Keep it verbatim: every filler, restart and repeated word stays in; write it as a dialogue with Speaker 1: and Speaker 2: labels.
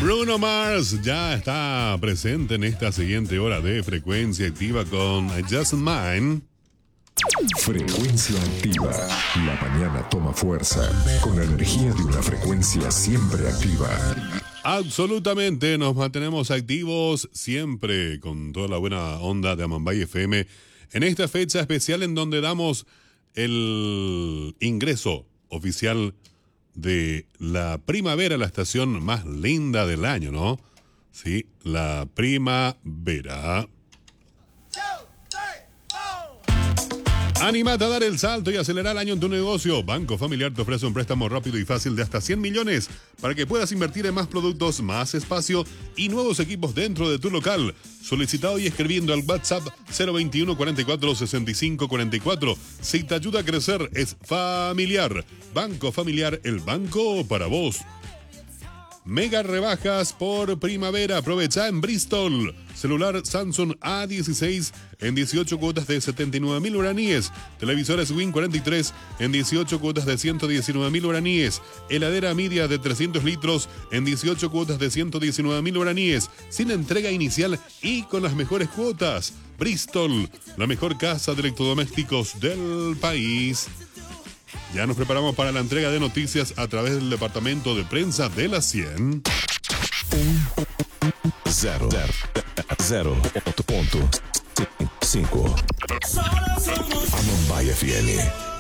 Speaker 1: Bruno Mars ya está presente en esta siguiente hora de Frecuencia Activa con Just Mine.
Speaker 2: Frecuencia Activa. La mañana toma fuerza con la energía de una frecuencia siempre activa.
Speaker 1: Absolutamente, nos mantenemos activos siempre con toda la buena onda de Amambay F M en esta fecha especial en donde damos el ingreso oficial de la primavera, la estación más linda del año, ¿no? Sí, la primavera. Anímate a dar el salto y acelerar el año en tu negocio. Banco Familiar te ofrece un préstamo rápido y fácil de hasta cien millones para que puedas invertir en más productos, más espacio y nuevos equipos dentro de tu local. Solicita hoy escribiendo al WhatsApp cero veintiuno, cuarenta y cuatro, sesenta y cinco, cuarenta y cuatro. Si te ayuda a crecer, es Familiar. Banco Familiar, el banco para vos. Mega rebajas por primavera. Aprovecha en Bristol. Celular Samsung A dieciséis en dieciocho cuotas de setenta y nueve mil uraníes. Televisores Win cuarenta y tres en dieciocho cuotas de ciento diecinueve mil uraníes. Heladera Media de trescientos litros en dieciocho cuotas de ciento diecinueve mil uraníes. Sin entrega inicial y con las mejores cuotas. Bristol, la mejor casa de electrodomésticos del país. Ya nos preparamos para la entrega de noticias a través del departamento de prensa de la cien.
Speaker 2: Zero. Zero. Punto cinco. Amambay F M.